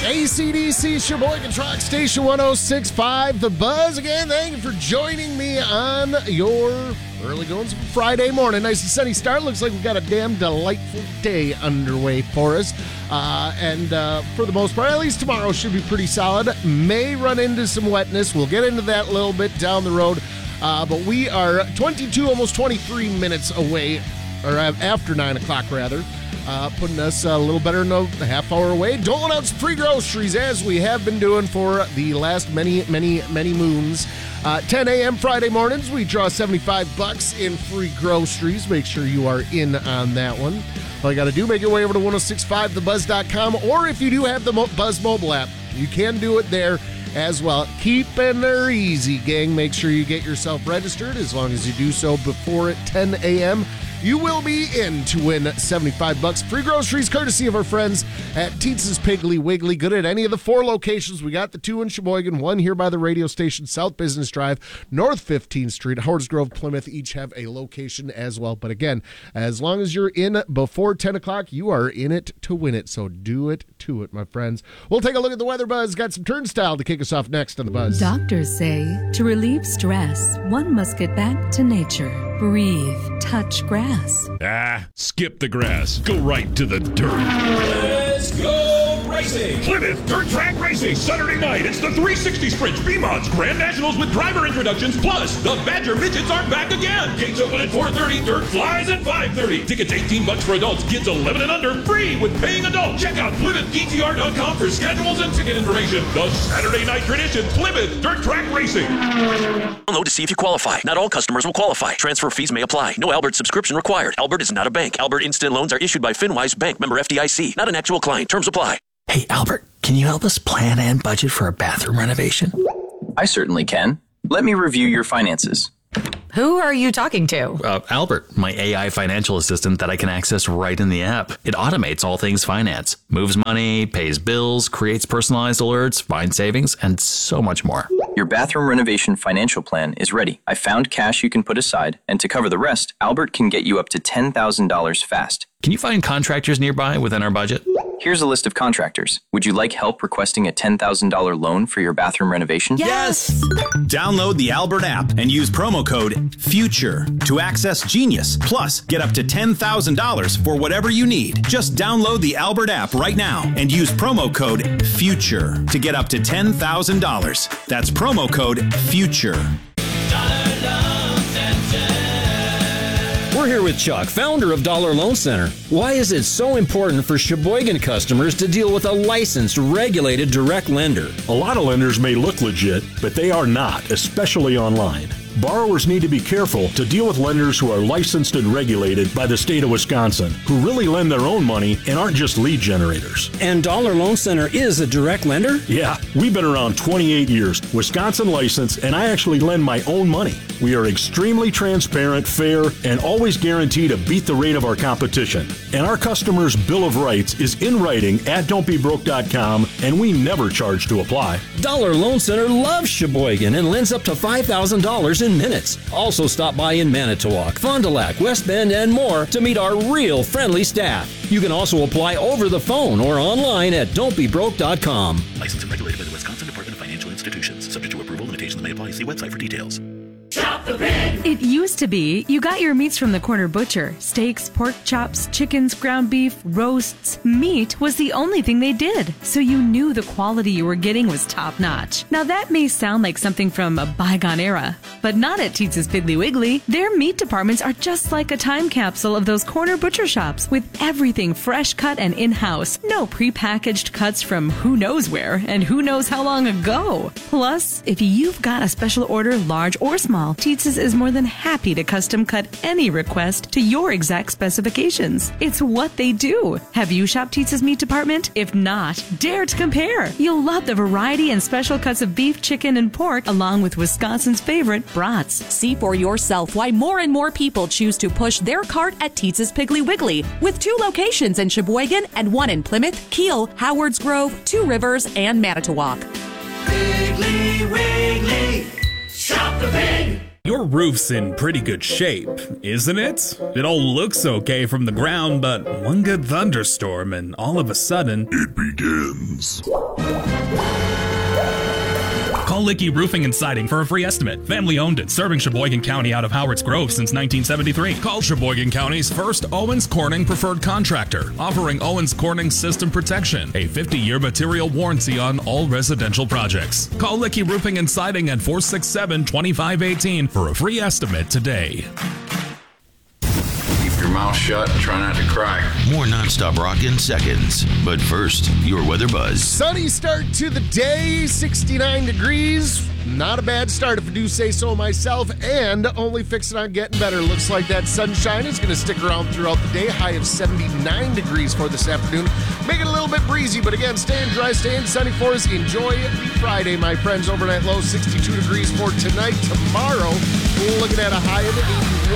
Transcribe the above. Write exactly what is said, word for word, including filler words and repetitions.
A C D C, Sheboygan Truck Station one oh six point five, The Buzz. Again, thank you for joining me on your early goings Friday morning. Nice and sunny start. Looks like we've got a damn delightful day underway for us. Uh, and uh, for the most part, at least tomorrow should be pretty solid. May run into some wetness. We'll get into that a little bit down the road. Uh, but we are twenty-two, almost twenty-three minutes away, or after nine o'clock rather. Uh, putting us a little better than a half hour away. Doling out some free groceries as we have been doing for the last many, many, many moons. Uh, ten a.m. Friday mornings, we draw seventy-five bucks in free groceries. Make sure you are in on that one. All you got to do, make your way over to ten sixty-five the buzz dot com, or if you do have the Mo- Buzz mobile app, you can do it there as well. Keeping her easy, gang. Make sure you get yourself registered. As long as you do so before ten a.m., you will be in to win seventy-five bucks free groceries, courtesy of our friends at Tietz's Piggly Wiggly. Good at any of the four locations. We got the two in Sheboygan, one here by the radio station, South Business Drive, North fifteenth Street, Howards Grove, Plymouth. Each have a location as well. But again, as long as you're in before ten o'clock, you are in it to win it. So do it to it, my friends. We'll take a look at the weather, Buzz. Got some turnstile to kick us off next on the Buzz. Doctors say to relieve stress, one must get back to nature. Breathe, touch grass. Ah, skip the grass. Go right to the dirt. Let's go racing! Plymouth Dirt Track Racing, Saturday night. It's the three sixty Sprint V-Mods Grand Nationals with driver introductions. Plus, the Badger Midgets are back again. Gates open at four thirty, dirt flies at five thirty. Tickets eighteen bucks for adults, kids eleven and under, free with paying adults. Check out Plymouth D T R dot com for schedules and ticket information. The Saturday night tradition, Plymouth Dirt Track Racing. Download to see if you qualify. Not all customers will qualify. Transfer fees may apply. No Albert subscription required. Albert is not a bank. Albert Instant Loans are issued by FinWise Bank, member F D I C. Not an actual client. Terms apply. Hey, Albert, can you help us plan and budget for a bathroom renovation? I certainly can. Let me review your finances. Who are you talking to? Uh, Albert, my A I financial assistant that I can access right in the app. It automates all things finance, moves money, pays bills, creates personalized alerts, finds savings, and so much more. Your bathroom renovation financial plan is ready. I found cash you can put aside, and to cover the rest, Albert can get you up to ten thousand dollars fast. Can you find contractors nearby within our budget? Here's a list of contractors. Would you like help requesting a ten thousand dollars loan for your bathroom renovation? Yes! Download the Albert app and use promo code FUTURE to access Genius. Plus, get up to ten thousand dollars for whatever you need. Just download the Albert app right now and use promo code FUTURE to get up to ten thousand dollars. That's promo code FUTURE. We're here with Chuck, founder of Dollar Loan Center. Why is it so important for Sheboygan customers to deal with a licensed, regulated direct lender? A lot of lenders may look legit, but they are not, especially online. Borrowers need to be careful to deal with lenders who are licensed and regulated by the state of Wisconsin, who really lend their own money and aren't just lead generators. And Dollar Loan Center is a direct lender? Yeah, we've been around twenty-eight years, Wisconsin licensed, and I actually lend my own money. We are extremely transparent, fair, and always guarantee to beat the rate of our competition. And our customers' Bill of Rights is in writing at don't be broke dot com, and we never charge to apply. Dollar Loan Center loves Sheboygan and lends up to five thousand dollars in minutes. Also stop by in Manitowoc, Fond du Lac, West Bend, and more to meet our real friendly staff. You can also apply over the phone or online at don't be broke dot com. Licensed and regulated by the Wisconsin Department of Financial Institutions. Subject to approval, limitations may apply. See website for details. Shop the Pig! It used to be you got your meats from the corner butcher. Steaks, pork chops, chickens, ground beef, roasts. Meat was the only thing they did, so you knew the quality you were getting was top-notch. Now that may sound like something from a bygone era, but not at Tietz's Piggly Wiggly. Their meat departments are just like a time capsule of those corner butcher shops, with everything fresh cut and in-house. No prepackaged cuts from who knows where and who knows how long ago. Plus, if you've got a special order, large or small, Tietz's is more than happy to custom cut any request to your exact specifications. It's what they do. Have you shopped Tietz's meat department? If not, dare to compare. You'll love the variety and special cuts of beef, chicken, and pork, along with Wisconsin's favorite brats. See for yourself why more and more people choose to push their cart at Tietz's Piggly Wiggly, with two locations in Sheboygan and one in Plymouth, Kiel, Howards Grove, Two Rivers, and Manitowoc. Piggly Wiggly, shop the pig! Your roof's in pretty good shape, isn't it? It all looks okay from the ground, but one good thunderstorm and all of a sudden, it begins. Call Licky Roofing and Siding for a free estimate. Family owned and serving Sheboygan County out of Howard's Grove since nineteen seventy-three. Call Sheboygan County's first Owens Corning preferred contractor, offering Owens Corning system protection, a fifty-year material warranty on all residential projects. Call Licky Roofing and Siding at four six seven, two five one eight for a free estimate today. Keep your mouth shut and try not to cry. More nonstop rock in seconds. But first, your weather buzz. Sunny start to the day, sixty-nine degrees. Not a bad start if I do say so myself, and only fixing on getting better. Looks like that sunshine is going to stick around throughout the day. High of seventy-nine degrees for this afternoon. Make it a little bit breezy, but again, staying dry, staying sunny for us. Enjoy Friday, my friends. Overnight low, sixty-two degrees for tonight. Tomorrow, we're looking at a high of eighty-one.